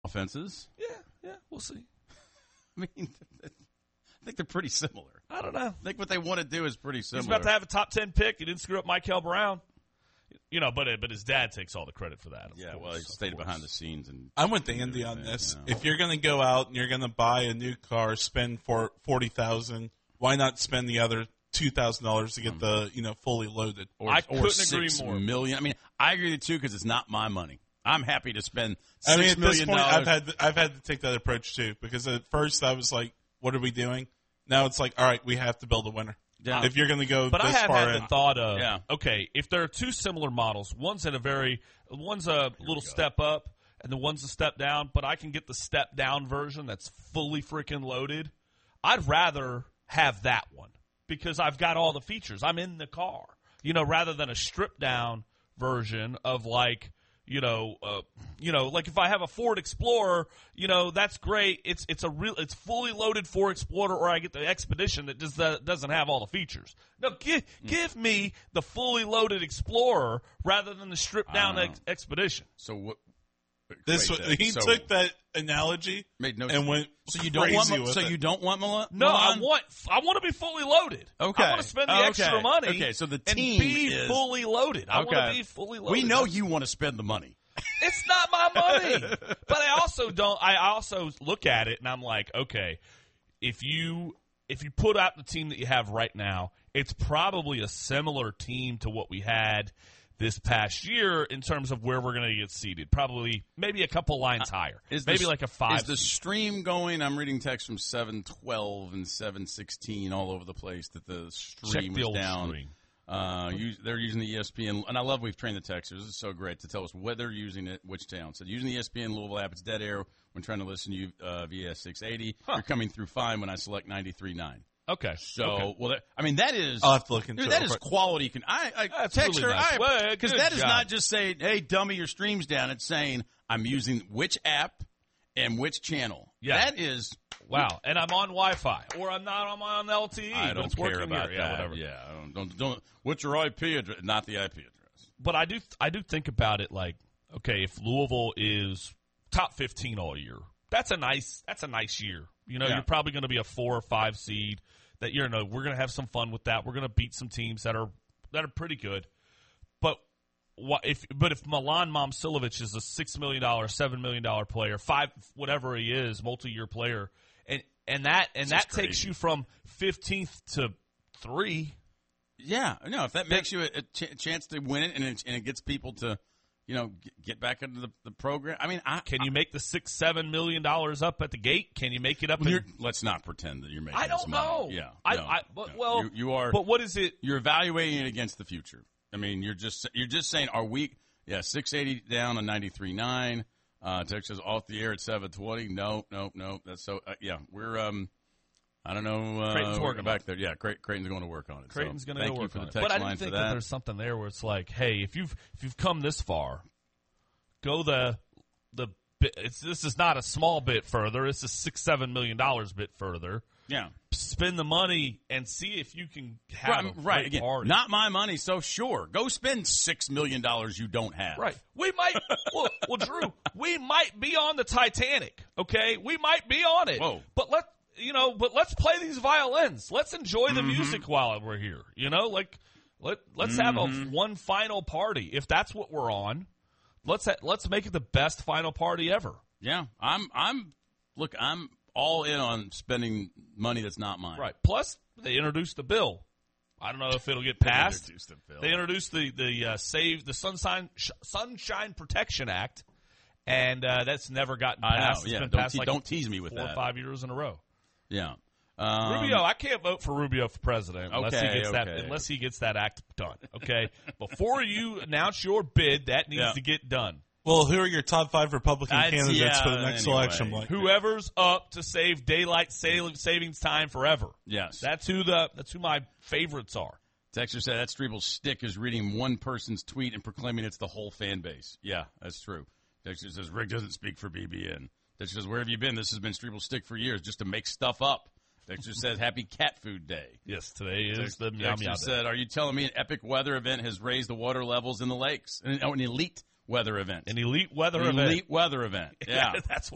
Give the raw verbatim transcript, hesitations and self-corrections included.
offenses. Yeah, yeah, we'll see. I mean, I think they're pretty similar. I don't know. I think what they want to do is pretty similar. He's about to have a top ten pick. He didn't screw up Michael Brown. You know, but but his dad takes all the credit for that. Yeah, course, well, he stayed behind the scenes. and I'm with Andy on this. You know. If you're going to go out and you're going to buy a new car, spend for forty thousand dollars, why not spend the other two thousand dollars to get the, you know, fully loaded? Or, I or couldn't six agree more. million. I mean, I agree with you too because it's not my money. I'm happy to spend six I mean, at this million point, I've dollars. had I've had to take that approach too because at first I was like, "What are we doing?" Now it's like, "All right, we have to build a winner." Yeah. If you're going to go But this I have far had in, the thought of, Yeah. okay, if there are two similar models, one's at a very, one's a little step up, and the one's a step down, but I can get the step down version that's fully freaking loaded, I'd rather have that one because I've got all the features. I'm in the car, you know, rather than a stripped down version of like, you know, uh, you know, like if I have a Ford Explorer, you know, that's great. It's it's a real, it's fully loaded Ford Explorer, or I get the Expedition that just uh, doesn't have all the features. No, give give me the fully loaded Explorer rather than the stripped down I ex- know. Expedition. So what? this wait, was- that- he so took that analogy made no and went So you don't want? crazy Mo- with So it. you don't want Milan? No, I want I want to be fully loaded. Okay. I want to spend the Oh, okay. extra money. Okay, so the and team be is- fully loaded. I want to Okay. be fully loaded. We know you want to spend the money. It's not my money. But I also don't I also look at it and I'm like, okay, if you if you put out the team that you have right now, it's probably a similar team to what we had this past year in terms of where we're going to get seated. Probably maybe a couple lines higher. Is maybe the, like a five. Is the stream going? I'm reading text from seven twelve and seven sixteen all over the place that the stream Check the was old down. stream. Uh, use, they're using the E S P N, and I love we've trained the texters. This is so great to tell us where they're using it, which town. So using the E S P N Louisville app, it's dead air when trying to listen to you uh, via six eighty. Huh. You're coming through fine when I select ninety-three point nine. Okay. So, okay. well, that, I mean, that is I'll have to look into dude, it that real is quick. quality. Can I, I That's texter? really nice. I Well, because good that is job. not just saying, "Hey, dummy, your stream's down." It's saying I'm using which app and which channel. Yeah. That is Wow. And I'm on Wi-Fi. Or I'm not I'm on L T E. I but don't it's care working about here. that. Yeah, whatever. Yeah, I don't, don't don't. What's your I P address? Not the I P address. But I do I do think about it like, okay, if Louisville is top fifteen all year, that's a nice that's a nice year. You know, Yeah. you're probably going to be a four or five seed. That you know, we're going to have some fun with that. We're going to beat some teams that are that are pretty good. But what if but if Milan Momcilovic is a six million dollar, seven million dollar player, five whatever he is, multi year player, and and that and This that is takes crazy. you from fifteenth to three. Yeah, no. If that makes you a, a ch- chance to win it, and it, and it gets people to, you know, get, get back into the, the program. I mean, I Can you make the six, seven million dollars up at the gate? Can you make it up? Well, in, you're, let's not pretend that you're making. I this don't money. know. Yeah, I, no, I but, no. well, you, you are. But what is it? You're evaluating it against the future. I mean, you're just you're just saying, are we? Yeah, six eighty down on ninety-three point nine. Uh, Texas off the air at seven twenty. No, no, no. That's so. Uh, yeah, we're. Um, I don't know. Uh, Creighton's working back there. Yeah, Cray- Creighton's going to work on it. Creighton's so going to thank go you work for on the it. text But I line do think for that. that. there's something there where it's like, hey, if you've if you've come this far, go the the. Bit, it's this is not a small bit further. It's a six seven million dollars bit further. Yeah. Spend the money and see if you can have Right, a right. great Again, party. not my money, so sure. Go spend six million dollars you don't have. Right. We might, well, well, Drew, we might be on the Titanic, okay? We might be on it. Whoa. But let, you know, but let's play these violins. Let's enjoy the Mm-hmm. music while we're here, you know? Like, let, let's have a Mm-hmm. one final party. If that's what we're on, let's, ha- let's make it the best final party ever. Yeah. I'm, I'm, look, I'm all in on spending money that's not mine. Right. Plus, they introduced the bill. I don't know if it'll get passed. Introduced the bill. They introduced the the uh, save the Sunshine Sh- Sunshine Protection Act, and uh, that's never gotten I know, passed. It's yeah. been Don't passed te- like don't tease me with four that. or five years in a row. Yeah. Um, Rubio, I can't vote for Rubio for president unless he Okay, gets that okay. unless he gets that act done. Okay, before you announce your bid, that needs Yeah. to get done. Well, who are your top five Republican I'd- candidates yeah, for the next anyway. election, Blake? Whoever's up to save daylight sail- savings time forever. Yes. That's who the that's who my favorites are. Texter said that Strebel's stick is reading one person's tweet and proclaiming it's the whole fan base. Yeah, that's true. Texter says Rick doesn't speak for B B N. Texter says, where have you been? This has been Strebel's stick for years, just to make stuff up. Texter says, happy cat food day. Yes, today is the meow Texter meow day. said, are you telling me an epic weather event has raised the water levels in the lakes? An, oh, an elite weather event. An elite weather An event. elite weather event. Yeah. That's